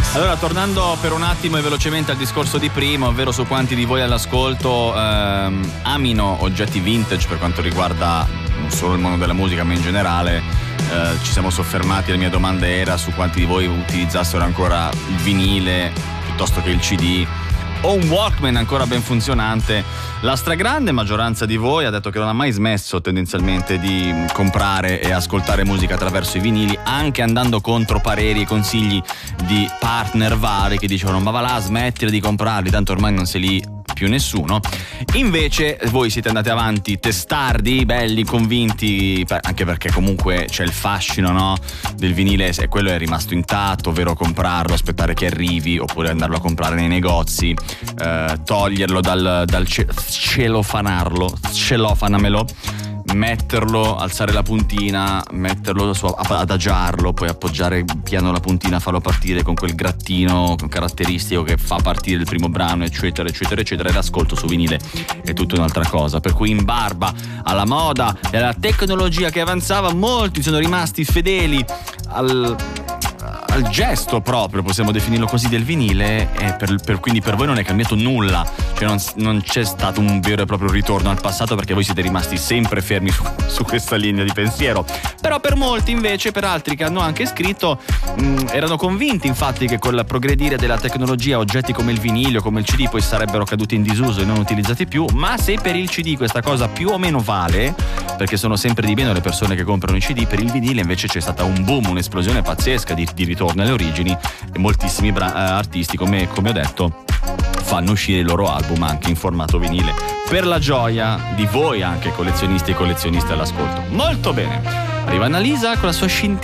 Allora, tornando per un attimo e velocemente al discorso di prima, ovvero su quanti di voi all'ascolto amino oggetti vintage per quanto riguarda non solo il mondo della musica ma in generale, ci siamo soffermati, la mia domanda era su quanti di voi utilizzassero ancora il vinile piuttosto che il CD o un Walkman ancora ben funzionante. La stragrande maggioranza di voi ha detto che non ha mai smesso tendenzialmente di comprare e ascoltare musica attraverso i vinili, anche andando contro pareri e consigli di partner vari che dicevano ma va là, smettila di comprarli, tanto ormai non sei lì più nessuno. Invece voi siete andati avanti testardi, belli, convinti, anche perché comunque c'è il fascino, no, del vinile, e quello è rimasto intatto, ovvero comprarlo, aspettare che arrivi, oppure andarlo a comprare nei negozi, toglierlo dal celofanamelo, metterlo, alzare la puntina, metterlo adagiarlo, poi appoggiare piano la puntina, farlo partire con quel grattino caratteristico che fa partire il primo brano, eccetera eccetera eccetera. E l'ascolto su vinile è tutta un'altra cosa, per cui in barba alla moda e alla tecnologia che avanzava, molti sono rimasti fedeli al gesto proprio, possiamo definirlo così, del vinile, e quindi per voi non è cambiato nulla, cioè non c'è stato un vero e proprio ritorno al passato, perché voi siete rimasti sempre fermi su questa linea di pensiero. Però per molti invece, per altri che hanno anche scritto, erano convinti infatti che col progredire della tecnologia oggetti come il vinile o come il CD poi sarebbero caduti in disuso e non utilizzati più. Ma se per il CD questa cosa più o meno vale, perché sono sempre di meno le persone che comprano i CD, per il vinile invece c'è stata un boom, un'esplosione pazzesca di ritorno alle origini, e moltissimi artisti, come ho detto, fanno uscire i loro album anche in formato vinile, per la gioia di voi anche collezionisti e collezioniste all'ascolto. Molto bene, arriva Annalisa con la sua